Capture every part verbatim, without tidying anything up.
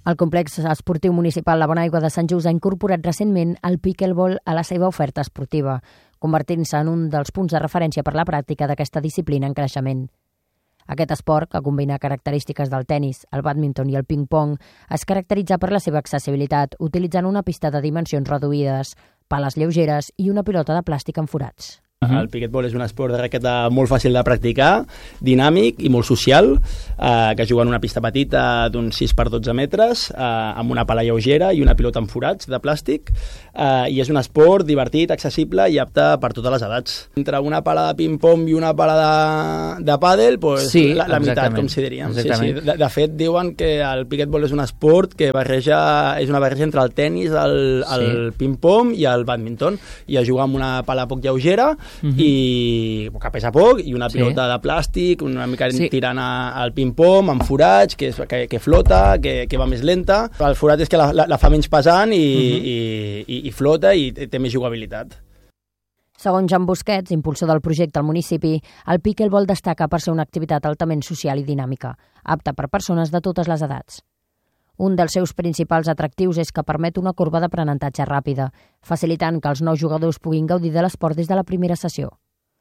El complex esportiu municipal La Bonaigua de Sant Just ha incorporat recentment el pickleball a la seva oferta esportiva, convertint-se en un dels punts de referència per la pràctica d'aquesta disciplina en creixement. Aquest esport, que combina característiques del tennis, el bàdminton i el ping-pong, es caracteritza per la seva accessibilitat, utilitzant una pista de dimensions reduïdes, pales lleugeres i una pilota de plàstic amb forats. Uh-huh. El pickleball és un esport de raqueta molt fàcil de practicar, dinàmic i molt social, eh, que juga en una pista petita d'uns sis per dotze metres, eh, amb una pala lleugera i una pilota amb forats de plàstic, eh, i és un esport divertit, accessible i apte per totes les edats. Entre una pala de ping-pong i una pala de, de pàdel, pues, sí, la, la meitat, com si diríem. Sí, sí. De, de fet, diuen que el pickleball és un esport que barreja, és una barreja entre el tennis, el, el sí. ping-pong i el bàdminton, i es juga amb una pala poc lleugera, Uh-huh. i que pesa poc, i una pilota sí. de plàstic, una mica sí. tirant al ping-pong, amb forats, que, que, que flota, que, que va més lenta. El forat és que la, la, la fa menys pesant i, uh-huh. i, i, i flota i té més jugabilitat. Segons Jan Busquets, impulsor del projecte al municipi, el pickleball destaca per ser una activitat altament social i dinàmica, apta per persones de totes les edats. Un dels seus principals atractius és que permet una corba d'aprenentatge ràpida, facilitant que els nous jugadors puguin gaudir de l'esport des de la primera sessió.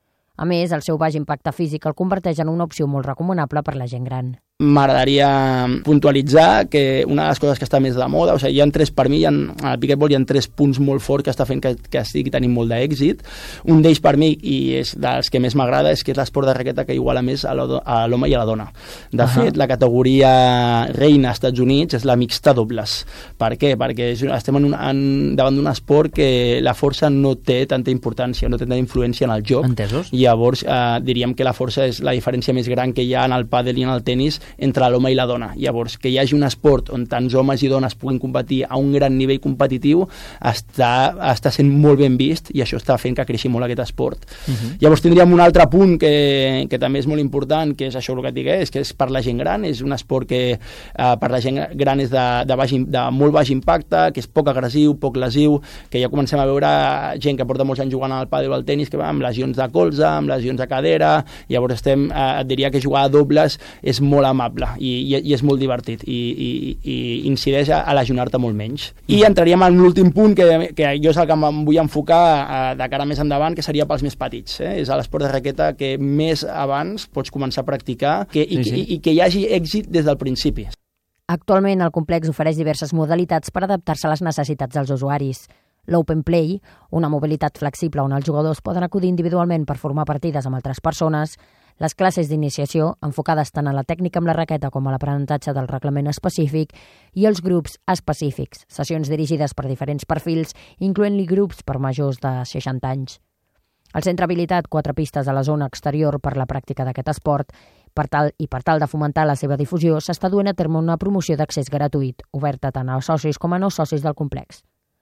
A més, el seu baix impacte físic el converteix en una opció molt recomanable per la gent gran. M'agradaria puntualitzar que una de les coses que està més de moda, o sigui, hi ha tres, per mi, hi ha, al pickleball hi ha tres punts molt forts que està fent que, que estigui tenint molt d'èxit. Un d'ells per mi, i és dels que més m'agrada, és que és l'esport de raqueta que iguala més a l'home i a la dona. De uh-huh. fet, la categoria reina als Estats Units és la mixta dobles. Per què? Perquè estem en un, en, davant d'un esport que la força no té tanta importància, no té tanta influència en el joc. Entesos. I llavors eh, diríem que la força és la diferència més gran que hi ha en el pàdel i en el tenis entre l'home i la dona. Llavors, que hi hagi un esport on tants homes i dones puguin competir a un gran nivell competitiu està, està sent molt ben vist, i això està fent que creixi molt aquest esport. Uh-huh. Llavors tindríem un altre punt que, que també és molt important, que és això el que et dic, és que és per la gent gran, és un esport que eh, per la gent gran és de, de, baix, de molt baix impacte, que és poc agressiu, poc lesiu, que ja comencem a veure gent que porta molts anys jugant al pàdel o al tenis que va amb lesions de colze, amb lesions de cadera. Llavors estem, eh, et diria que jugar a dobles és molt amable i, i, i és molt divertit i, i, i incideix a, a lesionar-te molt menys. I entraríem en l'últim punt que, que jo és el que em vull enfocar eh, de cara més endavant, que seria pels més petits. Eh? És l'esport de raqueta que més abans pots començar a practicar que, i, sí, sí. i, i que hi hagi èxit des del principi. Actualment el complex ofereix diverses modalitats per adaptar-se a les necessitats dels usuaris. L'Open Play, una mobilitat flexible on els jugadors poden acudir individualment per formar partides amb altres persones, les classes d'iniciació, enfocades tant a la tècnica amb la raqueta com a l'aprenentatge del reglament específic, i els grups específics, sessions dirigides per diferents perfils, incloent-hi grups per majors de seixanta anys. El centre ha habilitat quatre pistes a la zona exterior per la pràctica d'aquest esport, per tal, i per tal de fomentar la seva difusió, s'està duent a terme una promoció d'accés gratuït, oberta tant a socis com a no socis del complex.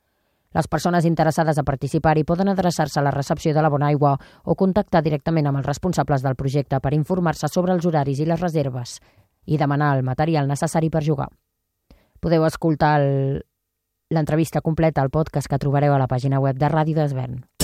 Les persones interessades a participar-hi poden adreçar-se a la recepció de La Bonaigua o contactar directament amb els responsables del projecte per informar-se sobre els horaris i les reserves i demanar el material necessari per jugar. Podeu escoltar l'entrevista completa al podcast que trobareu a la pàgina web de Ràdio d'Esvern.